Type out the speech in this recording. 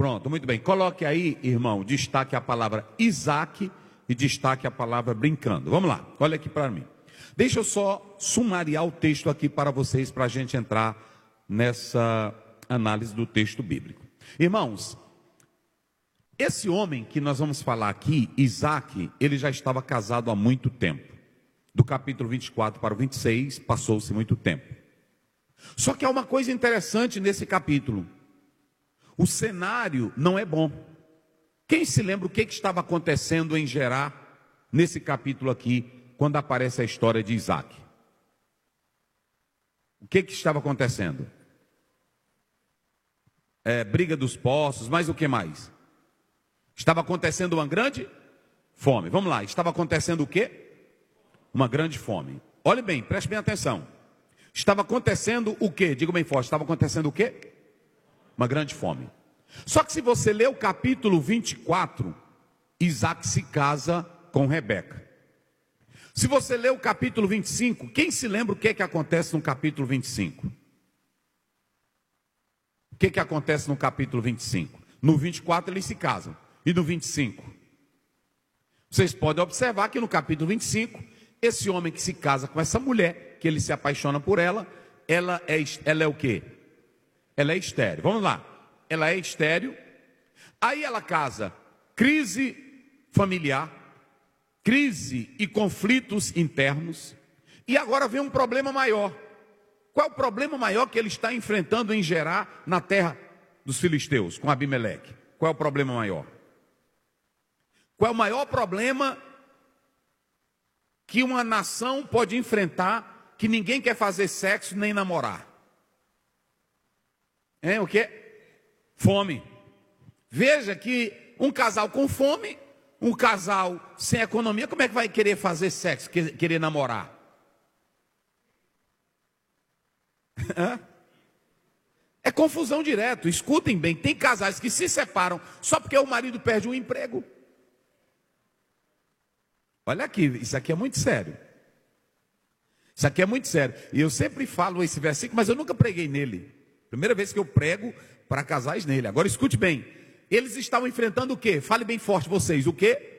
Pronto, muito bem. Coloque aí, irmão, destaque a palavra Isaac e destaque a palavra brincando. Vamos lá, olha aqui para mim. Deixa eu só sumariar o texto aqui para vocês, para a gente entrar nessa análise do texto bíblico. Irmãos, esse homem que nós vamos falar aqui, Isaac, ele já estava casado há muito tempo. Do capítulo 24 para o 26, passou-se muito tempo. Só que há uma coisa interessante nesse capítulo. O cenário não é bom. Quem se lembra o que estava acontecendo em Gerar, nesse capítulo aqui, quando aparece a história de Isaac? O que estava acontecendo? Briga dos poços, mas o que mais? Estava acontecendo uma grande fome. Vamos lá, estava acontecendo o quê? Uma grande fome. Olhe bem, preste bem atenção. Estava acontecendo o quê? Diga bem forte, estava acontecendo o quê? Uma grande fome. Só que se você ler o capítulo 24, Isaac se casa com Rebeca. Se você ler o capítulo 25, quem se lembra o que acontece no capítulo 25? O que acontece no capítulo 25? No 24 eles se casam. E no 25? Vocês podem observar que no capítulo 25, esse homem que se casa com essa mulher, que ele se apaixona por ela, ela é o quê? Ela é estéril. Vamos lá. Ela é estéril. Aí ela casa. Crise familiar. Crise e conflitos internos. E agora vem um problema maior. Qual é o problema maior que ele está enfrentando em Gerar, na terra dos filisteus, com Abimeleque? Qual é o problema maior? Qual é o maior problema que uma nação pode enfrentar, que ninguém quer fazer sexo nem namorar? O quê? Fome. Veja que um casal com fome, um casal sem economia, como é que vai querer fazer sexo, querer namorar? É confusão direto. Escutem bem, tem casais que se separam só porque o marido perde o emprego. Olha aqui, isso aqui é muito sério. Isso aqui é muito sério. E eu sempre falo esse versículo, mas eu nunca preguei nele. Primeira vez que eu prego para casais nele. Agora escute bem. Eles estavam enfrentando o quê? Fale bem forte vocês. O quê?